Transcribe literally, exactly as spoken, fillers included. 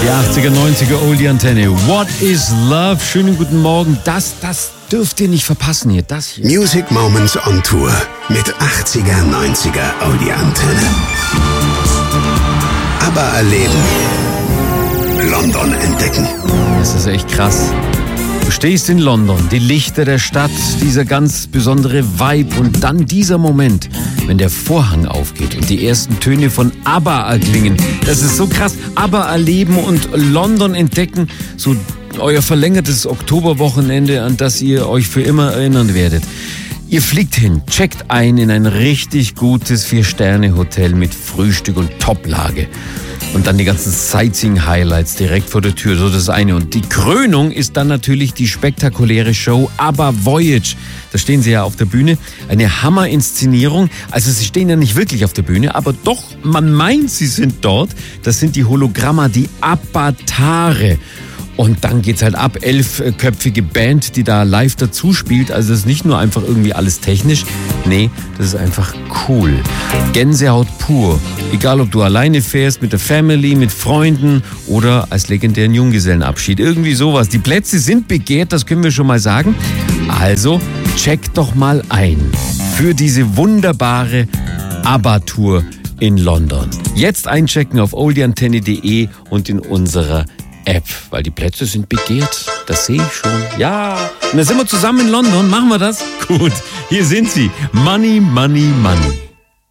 Die achtziger, neunziger Oldie Antenne. What is Love? Schönen guten Morgen. Das, das dürft ihr nicht verpassen hier. Das hier. Music Moments on Tour mit achtziger, neunziger Oldie Antenne. Aber erleben. London entdecken. Das ist echt krass. Du stehst in London, die Lichter der Stadt, dieser ganz besondere Vibe und dann dieser Moment, wenn der Vorhang aufgeht und die ersten Töne von ABBA erklingen. Das ist so krass. ABBA erleben und London entdecken, so euer verlängertes Oktoberwochenende, an das ihr euch für immer erinnern werdet. Ihr fliegt hin, checkt ein in ein richtig gutes Vier-Sterne-Hotel mit Frühstück und Toplage. Und dann die ganzen Sightseeing-Highlights direkt vor der Tür, so das eine. Und die Krönung ist dann natürlich die spektakuläre Show ABBA Voyage. Da stehen sie ja auf der Bühne. Eine Hammer-Inszenierung. Also sie stehen ja nicht wirklich auf der Bühne, aber doch, man meint, sie sind dort. Das sind die Hologramma, die Avatare. Und dann geht's halt ab, elfköpfige Band, die da live dazu spielt. Also das ist nicht nur einfach irgendwie alles technisch. Nee, das ist einfach cool. Gänsehaut pur. Egal, ob du alleine fährst, mit der Family, mit Freunden oder als legendären Junggesellenabschied. Irgendwie sowas. Die Plätze sind begehrt, das können wir schon mal sagen. Also check doch mal ein für diese wunderbare ABBA-Tour in London. Jetzt einchecken auf oldieantenne punkt de und in unserer App, weil die Plätze sind begehrt. Das sehe ich schon. Ja, und dann sind wir zusammen in London. Machen wir das? Gut, hier sind sie. Money, Money, Money.